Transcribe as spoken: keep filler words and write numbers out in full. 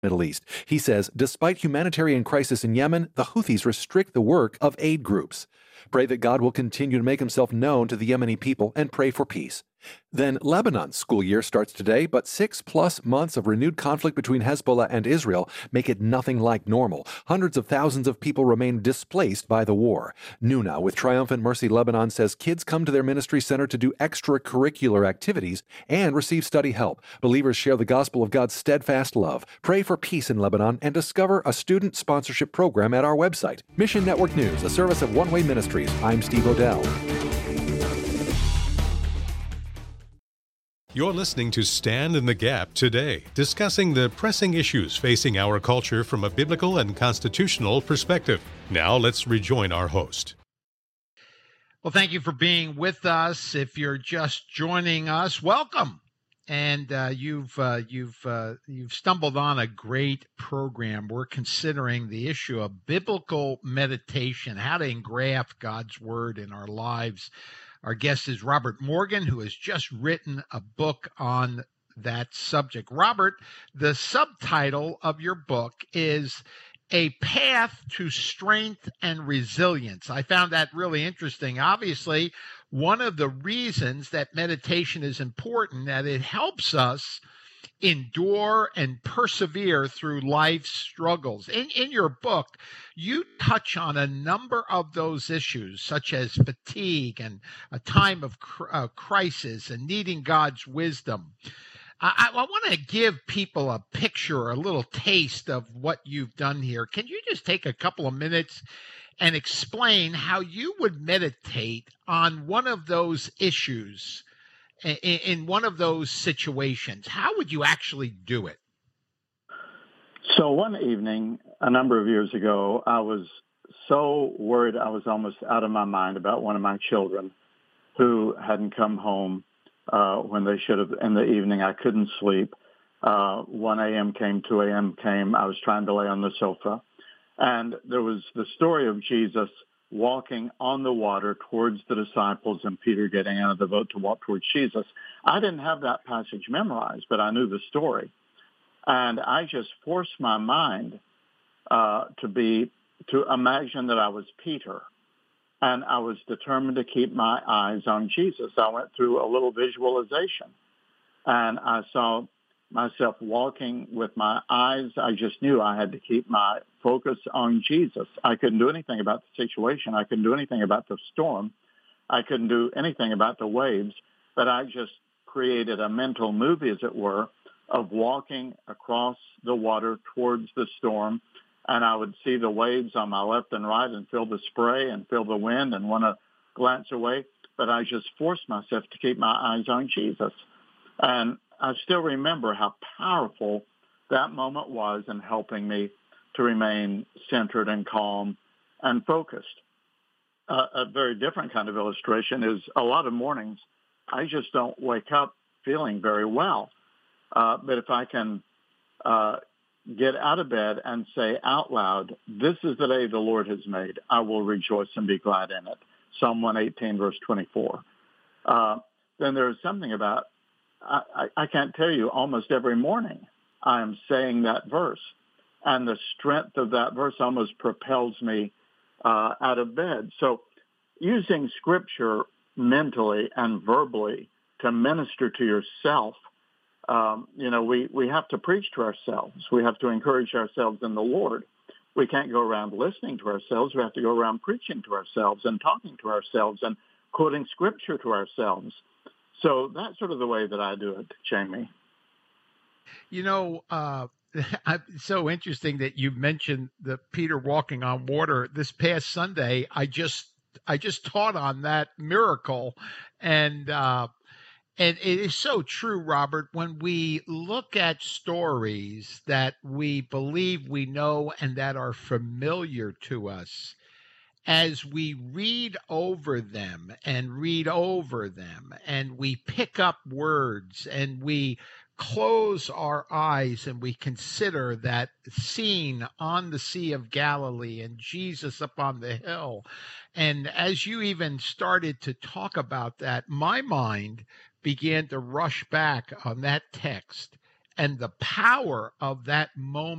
Middle East. He says, despite humanitarian crisis in Yemen, the Houthis restrict the work of aid groups. Pray that God will continue to make himself known to the Yemeni people and pray for peace. Then Lebanon's school year starts today, but six plus months of renewed conflict between Hezbollah and Israel make it nothing like normal. Hundreds of thousands of people remain displaced by the war. Nuna with Triumphant Mercy Lebanon says kids come to their ministry center to do extracurricular activities and receive study help. Believers share the gospel of God's steadfast love. Pray for peace in Lebanon and discover a student sponsorship program at our website. Mission Network News, a service of One Way Ministries. I'm Steve Odell. You're listening to Stand in the Gap today, discussing the pressing issues facing our culture from a biblical and constitutional perspective. Now let's rejoin our host. Well, thank you for being with us. If you're just joining us, welcome. And uh, you've uh, you've uh, you've stumbled on a great program. We're considering the issue of biblical meditation, how to engraft God's word in our lives. Our guest is Robert Morgan, who has just written a book on that subject. Robert, the subtitle of your book is A Path to Strength and Resilience. I found that really interesting. Obviously, one of the reasons that meditation is important, that it helps us endure and persevere through life's struggles. In, in your book, you touch on a number of those issues, such as fatigue and a time of cr- uh, crisis and needing God's wisdom. I, I, I want to give people a picture, a little taste of what you've done here. Can you just take a couple of minutes and explain how you would meditate on one of those issues, in, in one of those situations? How would you actually do it? So one evening, a number of years ago, I was so worried I was almost out of my mind about one of my children who hadn't come home uh, when they should have in the evening. I couldn't sleep. Uh, one a.m. came, two a.m. came. I was trying to lay on the sofa. And there was the story of Jesus walking on the water towards the disciples and Peter getting out of the boat to walk towards Jesus. I didn't have that passage memorized, but I knew the story. And I just forced my mind uh, to be, to imagine that I was Peter. And I was determined to keep my eyes on Jesus. I went through a little visualization. And I saw myself walking with my eyes. I just knew I had to keep my focus on Jesus. I couldn't do anything about the situation. I couldn't do anything about the storm. I couldn't do anything about the waves. But I just created a mental movie, as it were, of walking across the water towards the storm. And I would see the waves on my left and right and feel the spray and feel the wind and want to glance away. But I just forced myself to keep my eyes on Jesus. And I still remember how powerful that moment was in helping me to remain centered and calm and focused. Uh, a very different kind of illustration is a lot of mornings I just don't wake up feeling very well. Uh, but if I can uh, get out of bed and say out loud, this is the day the Lord has made, I will rejoice and be glad in it. Psalm one eighteen, verse twenty-four. Uh, then there is something about, I, I, I can't tell you, almost every morning I am saying that verse. And the strength of that verse almost propels me uh, out of bed. So using Scripture mentally and verbally to minister to yourself, um, you know, we, we have to preach to ourselves. We have to encourage ourselves in the Lord. We can't go around listening to ourselves. We have to go around preaching to ourselves and talking to ourselves and quoting Scripture to ourselves. So that's sort of the way that I do it, Jamie. You know, uh, it's so interesting that you mentioned the Peter walking on water. This past Sunday, I just I just taught on that miracle, and uh, and it is so true, Robert. When we look at stories that we believe we know and that are familiar to us, as we read over them and read over them, and we pick up words and we close our eyes and we consider that scene on the Sea of Galilee and Jesus up on the hill. And as you even started to talk about that, my mind began to rush back on that text and the power of that moment